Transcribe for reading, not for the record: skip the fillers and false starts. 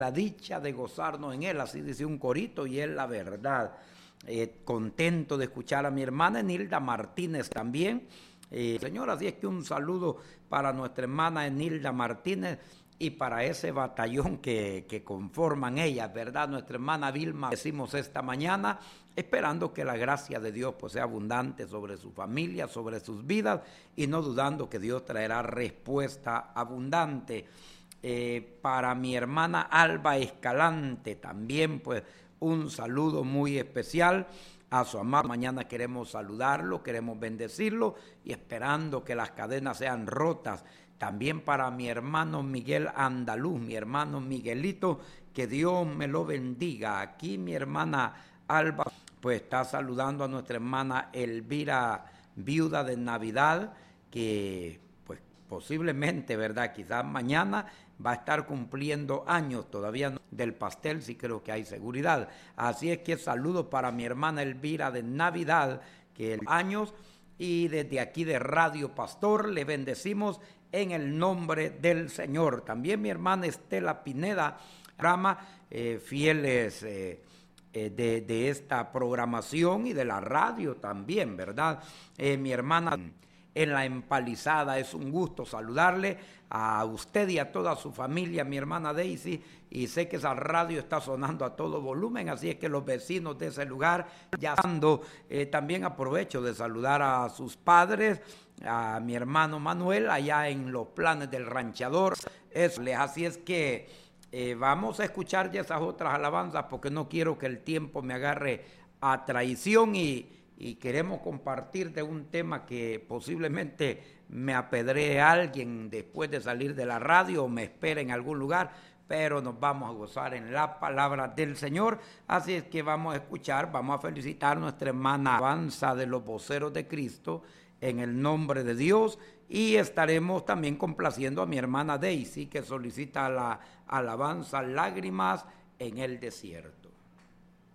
la dicha de gozarnos en Él, así dice un corito, y es la verdad. Contento de escuchar a mi hermana Enilda Martínez también. Señora, así es que un saludo para nuestra hermana Enilda Martínez y para ese batallón que conforman ellas, ¿verdad? Nuestra hermana Vilma, decimos esta mañana, esperando que la gracia de Dios pues sea abundante sobre su familia, sobre sus vidas, y no dudando que Dios traerá respuesta abundante. Para mi hermana Alba Escalante también pues un saludo muy especial a su amado. Mañana queremos saludarlo, queremos bendecirlo y esperando que las cadenas sean rotas. También para mi hermano Miguel Andaluz, mi hermano Miguelito, que Dios me lo bendiga. Aquí mi hermana Alba pues está saludando a nuestra hermana Elvira, viuda de Navidad, que pues posiblemente, ¿verdad? Quizás mañana va a estar cumpliendo años, todavía no, del pastel sí creo que hay seguridad. Así es que saludos para mi hermana Elvira de Navidad, que años, y desde aquí de Radio Pastor le bendecimos en el nombre del Señor. También mi hermana Estela Pineda, rama, fieles de esta programación y de la radio también, ¿verdad? Mi hermana en la Empalizada, es un gusto saludarle a usted y a toda su familia, mi hermana Daisy, y sé que esa radio está sonando a todo volumen, así es que los vecinos de ese lugar, ya ando, también aprovecho de saludar a sus padres, a mi hermano Manuel, allá en los Planes del Ranchador, así es que vamos a escuchar ya esas otras alabanzas, porque no quiero que el tiempo me agarre a traición, y queremos compartir de un tema que posiblemente me apedree alguien después de salir de la radio o me espere en algún lugar, pero nos vamos a gozar en la palabra del Señor. Así es que vamos a escuchar, vamos a felicitar a nuestra hermana Alabanza de los Voceros de Cristo en el nombre de Dios, y estaremos también complaciendo a mi hermana Daisy, que solicita la alabanza Lágrimas en el Desierto.